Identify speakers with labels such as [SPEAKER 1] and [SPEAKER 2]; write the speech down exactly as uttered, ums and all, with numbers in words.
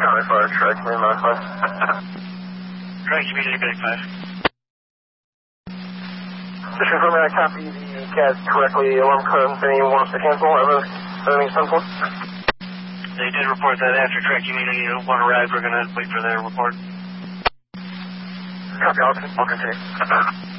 [SPEAKER 1] County Fire, Track Community nine five.
[SPEAKER 2] Track Community nine five.
[SPEAKER 1] Just confirm that I copy the C A D correctly. Alarm company wants to cancel. Everything's done for?
[SPEAKER 2] They did report that after Track Community one arrived. We're going to wait for their report.
[SPEAKER 1] Copy, I'll, I'll continue.